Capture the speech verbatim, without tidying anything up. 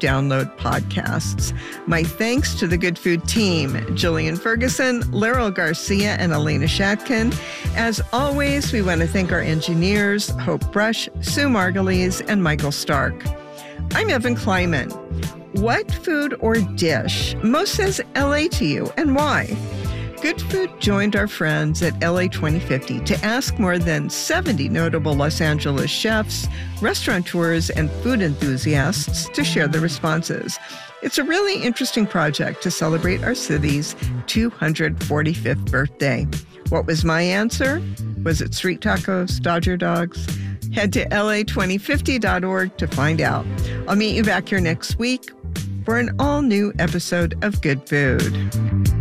download podcasts. My thanks to the Good Food team, Jillian Ferguson, Laurel Garcia, and Elena Shatkin. As always, we want to thank our engineers, Hope Brush, Sue Margulies, and Michael Stark. I'm Evan Kleiman. What food or dish most says L A to you, and why? Good Food joined our friends at L A twenty fifty to ask more than seventy notable Los Angeles chefs, restaurateurs, and food enthusiasts to share their responses. It's a really interesting project to celebrate our city's two hundred forty-fifth birthday. What was my answer? Was it street tacos, Dodger dogs? Head to L A twenty fifty dot org to find out. I'll meet you back here next week for an all-new episode of Good Food.